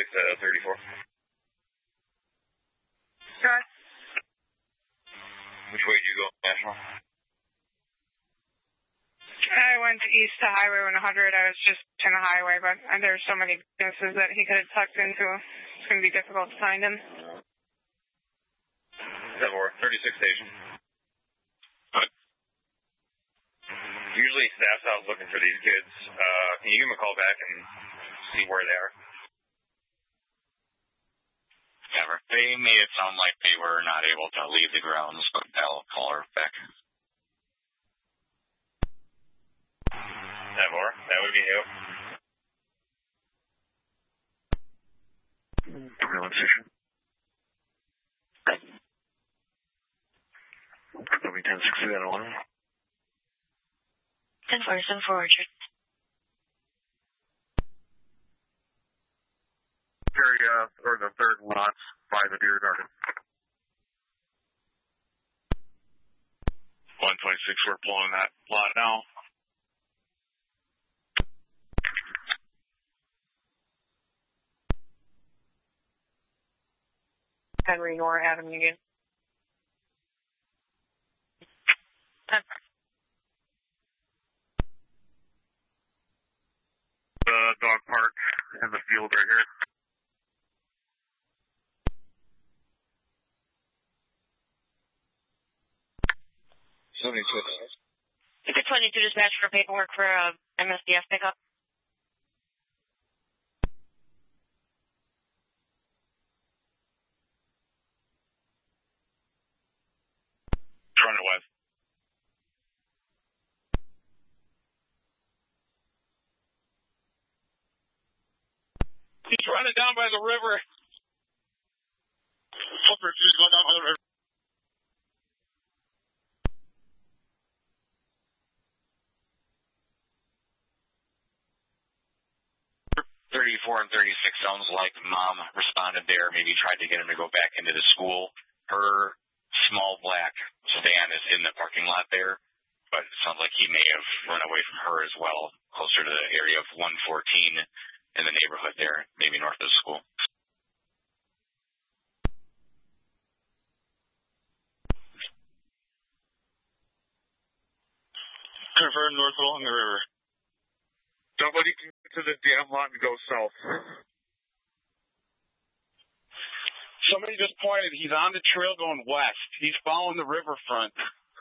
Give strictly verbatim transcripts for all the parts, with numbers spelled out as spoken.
thirty-six at thirty-four. Good. Which way did you go, National? I went east to Highway one hundred. I was just in the highway, but there's so many businesses that he could have tucked into. It's going to be difficult to find him. ten four, thirty-six station. Usually staff's out looking for these kids. Uh, can you give them a call back and see where they are? Never. They made it sound like they were not able to leave the grounds, but I'll call her back. ten four, that would be you. twenty-one station. W ten sixty that one. ten four, seven four, Richard. Area, or the third lot by the beer garden. one twenty-six, we're pulling that lot now. Henry Nor Adam Union. The dog park and the field right here. seventy-six. Ticket twenty-two dispatch for paperwork for uh, M S D F pickup. Run it west. He's running down by the river. Flipper, she's going down by the river. thirty-four and thirty-six sounds like mom responded there, maybe tried to get him to go back into the school. Her small black sedan is in the parking lot there, but it sounds like he may have run away from her as well, closer to the area of one fourteen in the neighborhood there, maybe north of the school. Confirm north along the river. Somebody can get to the dam lot and go south. Somebody just pointed. He's on the trail going west. He's following the riverfront.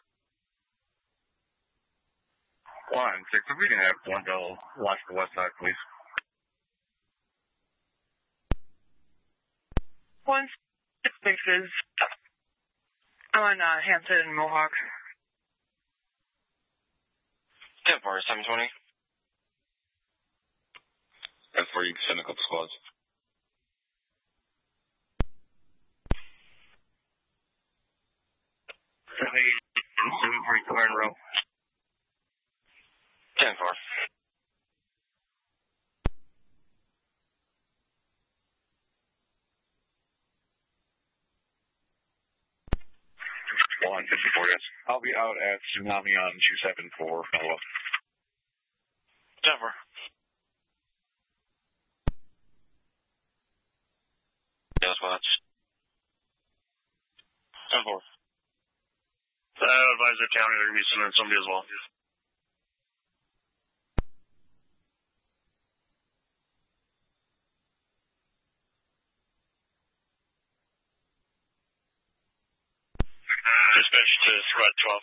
One, six, if we can have one go watch the west side, please. One six sixes. I'm on uh, Hampton and Mohawk. ten four, seven twenty. That's where you can send a couple squads. seven three, Iron Row. ten four. one fifty-four, yes. I'll be out at Tsunami on two seven four, follow-up. ten four. Yes, watch. ten four. Uh, advisor county, they're going to be sending somebody as well. Dispatch to Squad twelve.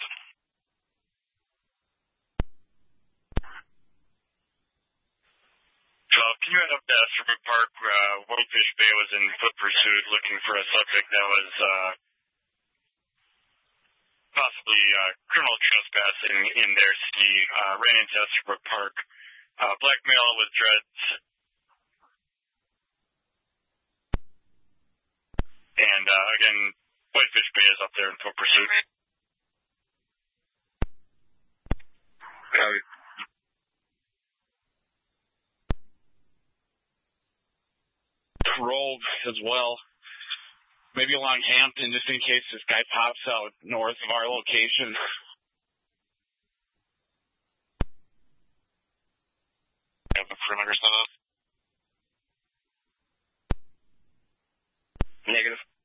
twelve, can you head up to Estherbrook Park? Uh, Whitefish Bay was in foot pursuit looking for a subject that was uh, possibly uh, criminal trespassing in their city. Uh, ran into Estherbrook Park. Uh, black male with dreads. And uh, again, Whitefish Bay is up there in foot pursuit. Copy. Rolled as well. Maybe along Hampton, just in case this guy pops out north of our location. Have the perimeter set up. Negative.